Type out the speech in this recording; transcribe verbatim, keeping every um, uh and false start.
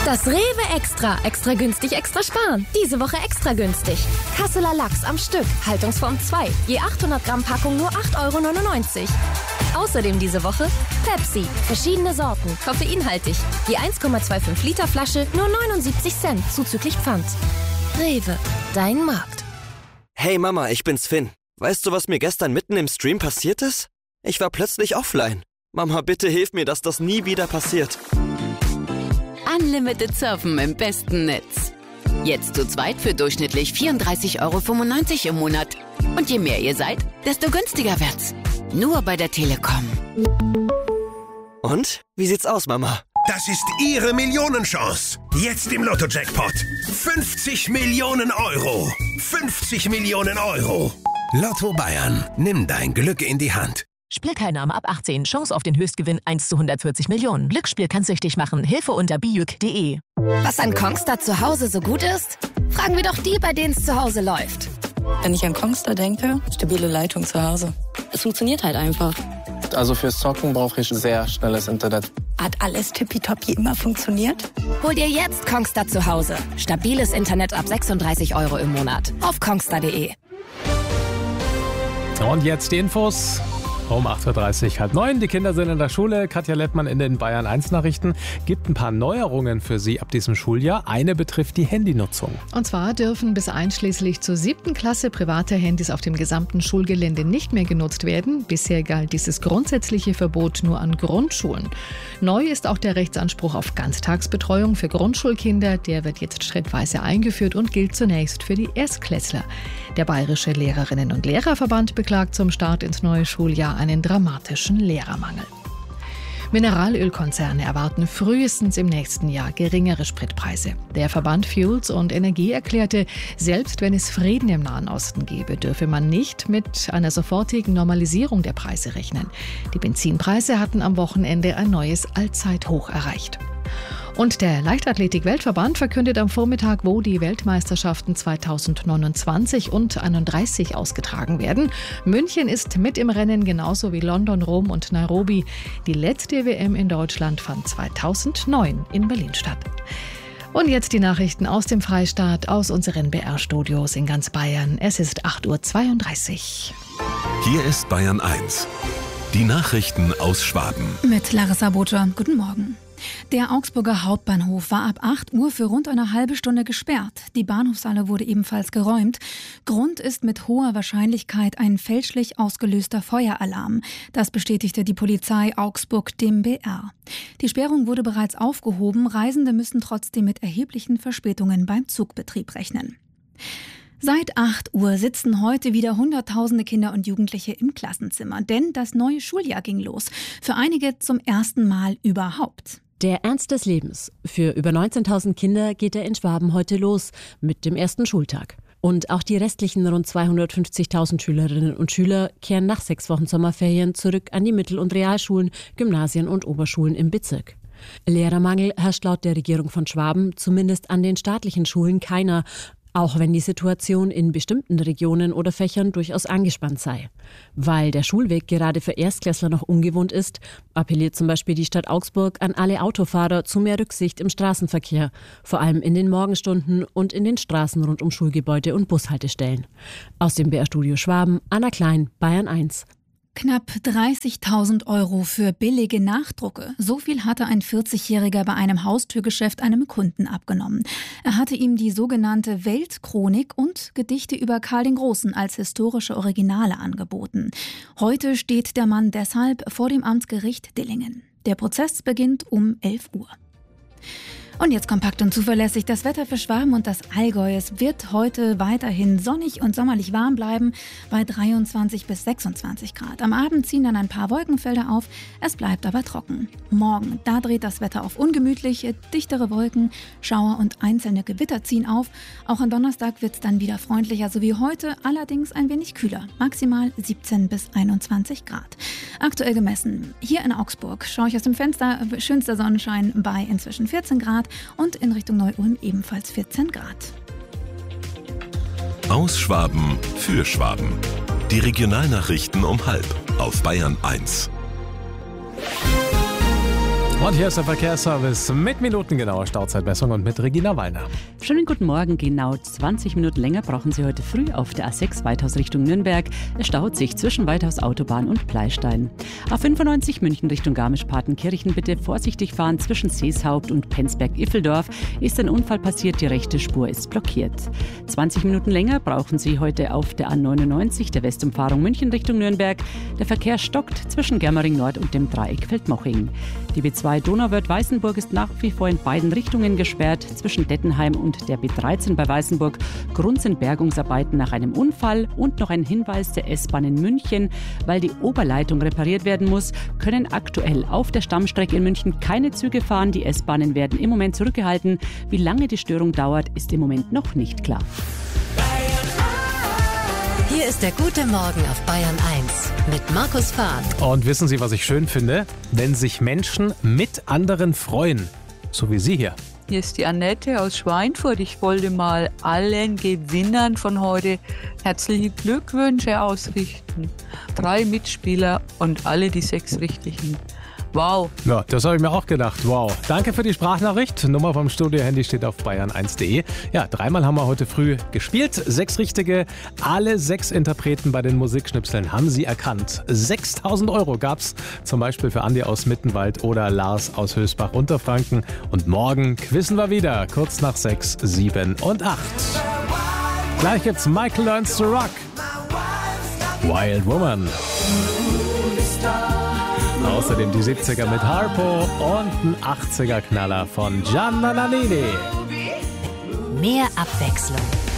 Das Rewe Extra. Extra günstig, extra sparen. Diese Woche extra günstig. Kasseler Lachs am Stück. Haltungsform zwei. Je achthundert Gramm Packung nur acht Euro neunundneunzig. Außerdem diese Woche Pepsi. Verschiedene Sorten. Koffeinhaltig. Je eins Komma fünfundzwanzig Liter Flasche nur neunundsiebzig Cent. Zuzüglich Pfand. Rewe. Dein Markt. Hey Mama, ich bin's Finn. Weißt du, was mir gestern mitten im Stream passiert ist? Ich war plötzlich offline. Mama, bitte hilf mir, dass das nie wieder passiert. Unlimited Surfen im besten Netz. Jetzt zu zweit für durchschnittlich vierunddreißig Euro fünfundneunzig im Monat. Und je mehr ihr seid, desto günstiger wird's. Nur bei der Telekom. Und? Wie sieht's aus, Mama? Das ist Ihre Millionenchance. Jetzt im Lotto-Jackpot. fünfzig Millionen Euro. fünfzig Millionen Euro. Lotto Bayern. Nimm dein Glück in die Hand. Spielteilnahme ab achtzehn. Chance auf den Höchstgewinn eins zu hundertvierzig Millionen. Glücksspiel kann süchtig machen. Hilfe unter bijuk punkt de. Was an Kongstar zu Hause so gut ist? Fragen wir doch die, bei denen es zu Hause läuft. Wenn ich an Kongstar denke, stabile Leitung zu Hause. Es funktioniert halt einfach. Also fürs Zocken brauche ich sehr schnelles Internet. Hat alles tippitoppi immer funktioniert? Hol dir jetzt Kongstar zu Hause. Stabiles Internet ab sechsunddreißig Euro im Monat. Auf kongstar punkt de. Und jetzt die Infos. Um acht Uhr dreißig, halb neun. Die Kinder sind in der Schule. Katja Lettmann in den Bayern eins Nachrichten gibt ein paar Neuerungen für Sie ab diesem Schuljahr. Eine betrifft die Handynutzung. Und zwar dürfen bis einschließlich zur siebten Klasse private Handys auf dem gesamten Schulgelände nicht mehr genutzt werden. Bisher galt dieses grundsätzliche Verbot nur an Grundschulen. Neu ist auch der Rechtsanspruch auf Ganztagsbetreuung für Grundschulkinder. Der wird jetzt schrittweise eingeführt und gilt zunächst für die Erstklässler. Der Bayerische Lehrerinnen- und Lehrerverband beklagt zum Start ins neue Schuljahr einen dramatischen Lehrermangel. Mineralölkonzerne erwarten frühestens im nächsten Jahr geringere Spritpreise. Der Verband Fuels und Energie erklärte, selbst wenn es Frieden im Nahen Osten gäbe, dürfe man nicht mit einer sofortigen Normalisierung der Preise rechnen. Die Benzinpreise hatten am Wochenende ein neues Allzeithoch erreicht. Und der Leichtathletik-Weltverband verkündet am Vormittag, wo die Weltmeisterschaften zweitausendneunundzwanzig und einunddreißig ausgetragen werden. München ist mit im Rennen, genauso wie London, Rom und Nairobi. Die letzte W M in Deutschland fand zweitausendneun in Berlin statt. Und jetzt die Nachrichten aus dem Freistaat, aus unseren B R-Studios in ganz Bayern. Es ist acht Uhr zweiunddreißig. Hier ist Bayern eins. Die Nachrichten aus Schwaben. Mit Larissa Botscher. Guten Morgen. Der Augsburger Hauptbahnhof war ab acht Uhr für rund eine halbe Stunde gesperrt. Die Bahnhofshalle wurde ebenfalls geräumt. Grund ist mit hoher Wahrscheinlichkeit ein fälschlich ausgelöster Feueralarm. Das bestätigte die Polizei Augsburg dem B R. Die Sperrung wurde bereits aufgehoben. Reisende müssen trotzdem mit erheblichen Verspätungen beim Zugbetrieb rechnen. Seit acht Uhr sitzen heute wieder Hunderttausende Kinder und Jugendliche im Klassenzimmer. Denn das neue Schuljahr ging los. Für einige zum ersten Mal überhaupt. Der Ernst des Lebens. Für über neunzehntausend Kinder geht er in Schwaben heute los mit dem ersten Schultag. Und auch die restlichen rund zweihundertfünfzigtausend Schülerinnen und Schüler kehren nach sechs Wochen Sommerferien zurück an die Mittel- und Realschulen, Gymnasien und Oberschulen im Bezirk. Lehrermangel herrscht laut der Regierung von Schwaben zumindest an den staatlichen Schulen keiner, auch wenn die Situation in bestimmten Regionen oder Fächern durchaus angespannt sei. Weil der Schulweg gerade für Erstklässler noch ungewohnt ist, appelliert zum Beispiel die Stadt Augsburg an alle Autofahrer zu mehr Rücksicht im Straßenverkehr, vor allem in den Morgenstunden und in den Straßen rund um Schulgebäude und Bushaltestellen. Aus dem B R-Studio Schwaben, Anna Klein, Bayern eins. Knapp dreißigtausend Euro für billige Nachdrucke. So viel hatte ein vierzigjähriger bei einem Haustürgeschäft einem Kunden abgenommen. Er hatte ihm die sogenannte Weltchronik und Gedichte über Karl den Großen als historische Originale angeboten. Heute steht der Mann deshalb vor dem Amtsgericht Dillingen. Der Prozess beginnt um elf Uhr. Und jetzt kompakt und zuverlässig das Wetter für Schwaben und das Allgäu. Es wird heute weiterhin sonnig und sommerlich warm bleiben bei dreiundzwanzig bis sechsundzwanzig Grad. Am Abend ziehen dann ein paar Wolkenfelder auf, es bleibt aber trocken. Morgen, da dreht das Wetter auf ungemütliche, dichtere Wolken, Schauer und einzelne Gewitter ziehen auf. Auch am Donnerstag wird es dann wieder freundlicher, so wie heute, allerdings ein wenig kühler. Maximal siebzehn bis einundzwanzig Grad. Aktuell gemessen, hier in Augsburg, schaue ich aus dem Fenster, schönster Sonnenschein bei inzwischen vierzehn Grad. Und in Richtung Neu-Ulm ebenfalls vierzehn Grad. Aus Schwaben für Schwaben. Die Regionalnachrichten um halb auf Bayern eins. Und hier ist der Verkehrsservice mit minutengenauer Stauzeitmessung und mit Regina Wallner. Schönen guten Morgen. Genau zwanzig Minuten länger brauchen Sie heute früh auf der A sechs Weithaus Richtung Nürnberg. Es staut sich zwischen Weithaus Autobahn und Pleistein. A fünfundneunzig München Richtung Garmisch-Partenkirchen bitte vorsichtig fahren. Zwischen Seeshaupt und Penzberg-Iffeldorf ist ein Unfall passiert. Die rechte Spur ist blockiert. zwanzig Minuten länger brauchen Sie heute auf der A neunundneunzig, der Westumfahrung München Richtung Nürnberg. Der Verkehr stockt zwischen Germering Nord und dem Dreieck Feldmoching. Die B zwei Donauwörth-Weißenburg ist nach wie vor in beiden Richtungen gesperrt. Zwischen Dettenheim und der B dreizehn bei Weißenburg. Grund sind Bergungsarbeiten nach einem Unfall. Und noch ein Hinweis der S-Bahn in München. Weil die Oberleitung repariert werden muss, können aktuell auf der Stammstrecke in München keine Züge fahren. Die S-Bahnen werden im Moment zurückgehalten. Wie lange die Störung dauert, ist im Moment noch nicht klar. Hier ist der gute Morgen auf Bayern eins mit Markus Fahn. Und wissen Sie, was ich schön finde? Wenn sich Menschen mit anderen freuen. So wie Sie hier. Hier ist die Annette aus Schweinfurt. Ich wollte mal allen Gewinnern von heute herzliche Glückwünsche ausrichten. Drei Mitspieler und alle die sechs Richtigen. Wow. Ja, das habe ich mir auch gedacht. Wow. Danke für die Sprachnachricht. Nummer vom Studio-Handy steht auf bayern eins punkt de. Ja, dreimal haben wir heute früh gespielt. Sechs richtige. Alle sechs Interpreten bei den Musikschnipseln haben Sie erkannt. sechstausend Euro gab's zum Beispiel für Andi aus Mittenwald oder Lars aus Hösbach-Unterfranken. Und morgen quizzen wir wieder. Kurz nach sechs, sieben und acht. Gleich gibt's Michael Learns to Rock. Wild Woman. Außerdem die siebziger mit Harpo und ein achtziger Knaller von Gianna Nannini. Mehr Abwechslung.